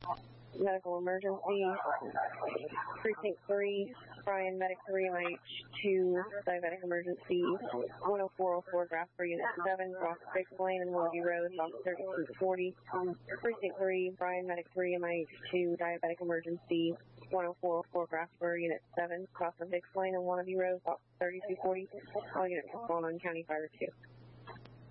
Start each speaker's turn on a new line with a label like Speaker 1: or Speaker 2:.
Speaker 1: medical emergency. Precinct 3, Brian, medic 3, MIH 2, diabetic emergency. 10404, Grasper, unit 7, cross Big Lane and Willoughby Road, officer 240. Precinct 3, Brian, medic 3, MIH 2, diabetic emergency. 10404, Grasper, unit 7, cross of Big Lane and Willoughby Road, officer 3240. All units respond on County Fire 2.